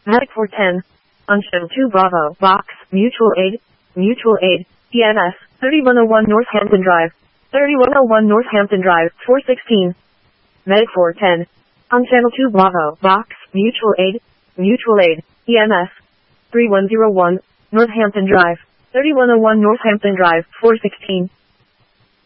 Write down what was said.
Medic 410. On channel 2 Bravo, Box, Mutual Aid, EMS, 3101 Northampton Drive, 3101 Northampton Drive, 416. Medic 410. On channel 2 Bravo, Box, Mutual Aid, EMS, 3101 Northampton Drive, 3101 Northampton Drive, 416.